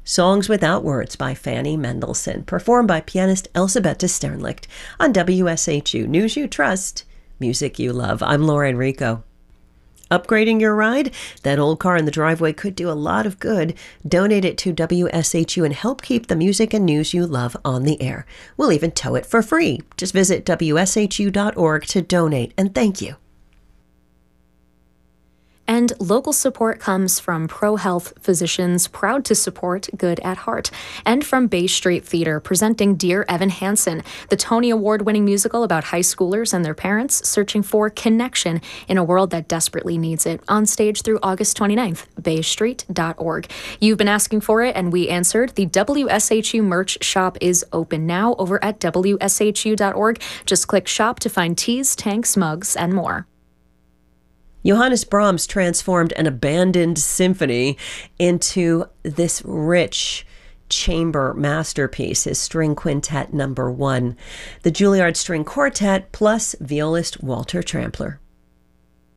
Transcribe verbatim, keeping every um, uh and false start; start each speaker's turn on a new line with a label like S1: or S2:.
S1: Songs Without Words by Fanny Mendelssohn, performed by pianist Elisabetta Sternlicht on W S H U News You Trust, Music You Love. I'm Laura Enrico. Upgrading your ride? That old car in the driveway could do a lot of good. Donate it to W S H U and help keep the music and news you love on the air. We'll even tow it for free. Just visit W S H U dot org to donate, and thank you.
S2: And local support comes from ProHealth Physicians, proud to support Good at Heart, and from Bay Street Theater, presenting Dear Evan Hansen, the Tony Award-winning musical about high schoolers and their parents searching for connection in a world that desperately needs it, on stage through August twenty-ninth, bay street dot org. You've been asking for it, and we answered. The W S H U merch shop is open now over at W S H U dot org. Just click shop to find tees, tanks, mugs, and more.
S1: Johannes Brahms transformed an abandoned symphony into this rich chamber masterpiece, his String Quintet number one. The Juilliard String Quartet plus violist Walter Trampler.